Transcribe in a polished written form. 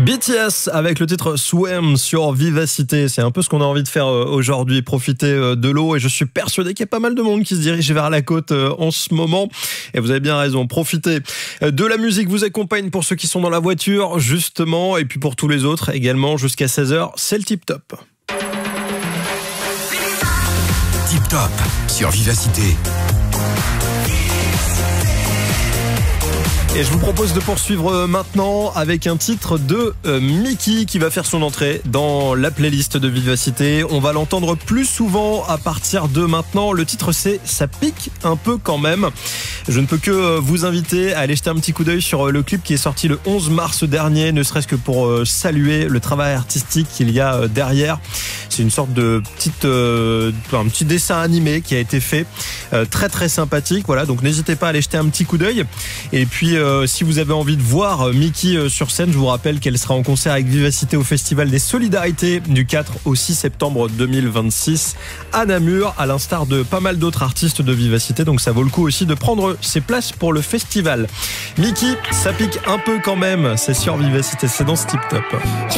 BTS avec le titre Swim sur Vivacité. C'est un peu ce qu'on a envie de faire aujourd'hui, profiter de l'eau, et je suis persuadé qu'il y a pas mal de monde qui se dirige vers la côte en ce moment, et vous avez bien raison. Profitez de la musique, vous accompagne pour ceux qui sont dans la voiture justement, et puis pour tous les autres également jusqu'à 16h, c'est le Tip Top. Tip Top sur Vivacité. Et je vous propose de poursuivre maintenant avec un titre de Mickey qui va faire son entrée dans la playlist de Vivacité. On va l'entendre plus souvent à partir de maintenant. Le titre c'est « Ça pique un peu quand même ». Je ne peux que vous inviter à aller jeter un petit coup d'œil sur le clip qui est sorti le 11 mars dernier, ne serait-ce que pour saluer le travail artistique qu'il y a derrière. C'est une sorte de un petit dessin animé qui a été fait, très très sympathique. Voilà, donc n'hésitez pas à aller jeter un petit coup d'œil. Et puis si vous avez envie de voir Mickey sur scène, je vous rappelle qu'elle sera en concert avec Vivacité au Festival des Solidarités du 4 au 6 septembre 2026 à Namur, à l'instar de pas mal d'autres artistes de Vivacité. Donc ça vaut le coup aussi de prendre ses places pour le festival. Mickey, ça pique un peu quand même. C'est sur Vivacité, c'est dans ce Tip Top.